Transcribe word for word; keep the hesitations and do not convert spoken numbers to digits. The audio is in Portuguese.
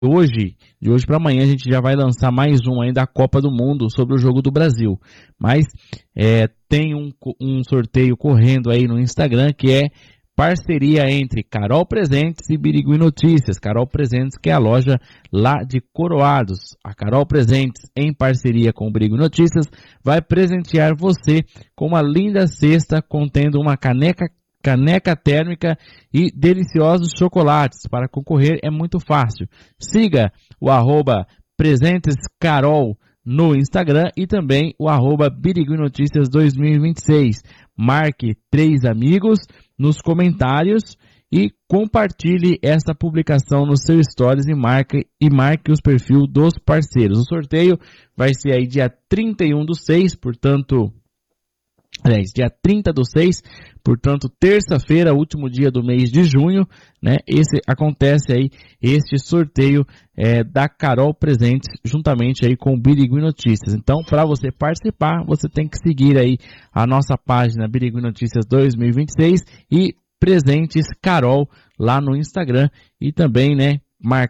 hoje, de hoje para amanhã, a gente já vai lançar mais um aí da Copa do Mundo sobre o jogo do Brasil. Mas é, tem um, um sorteio correndo aí no Instagram que é parceria entre Carol Presentes e Birigui Notícias. Carol Presentes, que é a loja lá de Coroados. A Carol Presentes, em parceria com o Birigui Notícias, vai presentear você com uma linda cesta contendo uma caneca caneca térmica e deliciosos chocolates. Para concorrer é muito fácil. Siga o arroba presentescarol no Instagram e também o arroba Birigui Notícias dois mil e vinte e seis. Marque três amigos nos comentários e compartilhe essa publicação no seu stories e marque, e marque os perfis dos parceiros. O sorteio vai ser aí dia trinta e um do seis, portanto... Aliás, dia trinta do seis, portanto, terça-feira, último dia do mês de junho, né? Esse acontece aí, este sorteio é, da Carol Presentes, juntamente aí com o Birigui Notícias. Então, para você participar, você tem que seguir aí a nossa página Birigui Notícias dois mil e vinte e seis e Presentes Carol lá no Instagram e também, né, marcar